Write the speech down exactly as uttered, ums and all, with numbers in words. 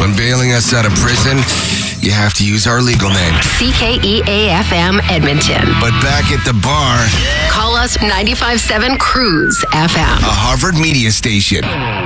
When bailing us out of prison, you have to use our legal name. C K E A F M Edmonton. But back at the bar, call us ninety-five point seven Cruise F M. a Harvard media station.